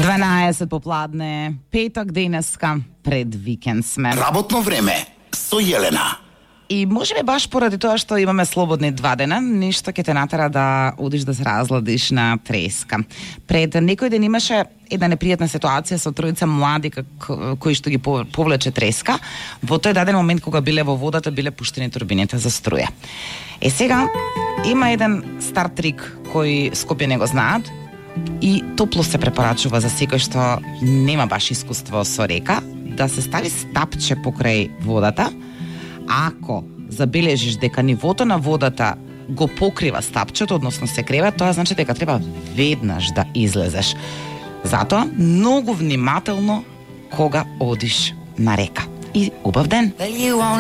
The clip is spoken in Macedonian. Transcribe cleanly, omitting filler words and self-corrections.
12 попладне, петок денеска, пред викенд сме. Работно време со Јелена. И може би баш поради тоа што имаме слободни 2 дена, ништо ќе те натера да одиш да се разладиш на треска. Пред некој ден имаше една непријатна ситуација со тројца млади кои што ги повлече треска. Во тој даден момент кога биле во водата, биле пуштени турбините за струја. Сега има еден стар трик кој Скопје не го знаат и топло се препорачува за секој што нема баш искуство со река, да се стави стапче покрај водата. Ако забележиш дека нивото на водата го покрива стапчето, односно се крева, тоа значи дека треба веднаш да излезеш. Затоа, многу внимателно кога одиш на река. И убав ден!